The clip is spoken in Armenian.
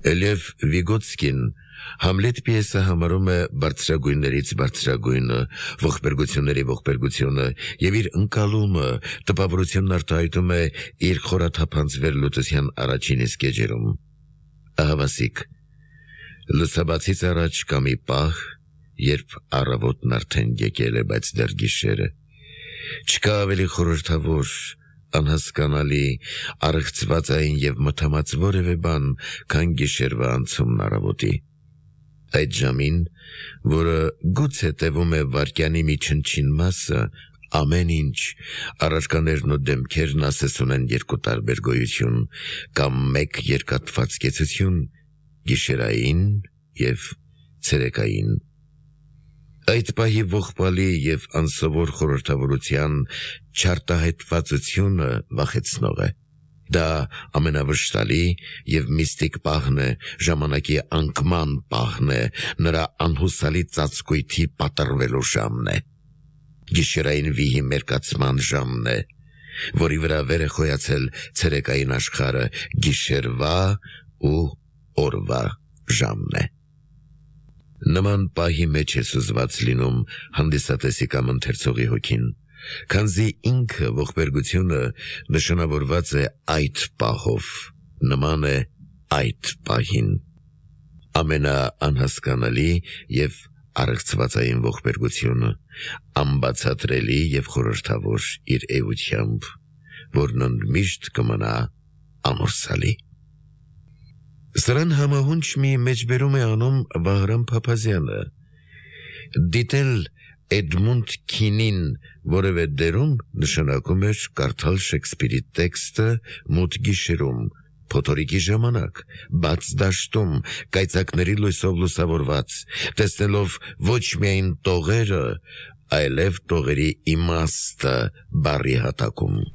Լև Վիգոտսկին Համլետ պիեսը համարում է բարձրագույններից բարձրագույնը, ողբերգությունների ողբերգությունը և իր ընկալումը, տպավորությունն արտահայտում է իր խորաթափանցվեր լուծության առաջին իսկ էջերում։ Ահավասիկ, լուսաբացից առաջ կա մի պահ, երբ առավոտն արդեն եկել է, բայց դեռ գիշերը։ Չկա ավելի խորհրդավոր, անհասկանալի, առեղծվածային և մթամած որևէ բան, քան գիշերվա անցումն առավոտի։ Այդ ժամին, որը գուցե տևում է վայրկյանի մի չնչին մասը, ամեն ինչ, առարկաներն ու դեմքերն ասես ունեն երկու տարբեր գոյություն, կամ մեկ երկաթված կեցություն, գիշերային և ցերեկային։ Այդ պահի ողբալի և անսովոր խորհրդավորության չարտահայտվածությունը վախեցնող է։ Դա ամենավշտալի և միստիկ պահն է, ժամանակի անկման պահն է, նրա անհուսալի ծածկույթի պատռվելու ժամն է։ Գիշերային վիհի մերկացման ժամն է, որի վրա վեր է խոյացել ցերեկային աշխարհը, գիշերվա ու օրվա ժամն է։ Նման պահի մեջ է սուզված լինում հանդիսատեսի կամ ընթերցողի հոգին, քանզի ինքը ողբերգությունը նշանավորված է այդ պահով, նման է այդ պահին։ Ամենաանհասկանալի և առեղծվածային ողբերգությունը, անբացատրելի և խորհրդավոր իր էությամբ, որն ընդմիշտ կմնա ամորսալի։ Սրան համահունչ մի մեջբերում է անում Վահրամ Փափազյանը։ Դիտել Էդմունդ Քինին որևէ դերում նշանակում էր կարդալ Շեքսպիրի տեքստը մութ գիշերում, փոթորիկի ժամանակ, բաց դաշտում, կայծակների լույսով լուսավորված, տեսնելով ոչ միայն տողերը, այլև տողերի իմաստը բառի հատակում։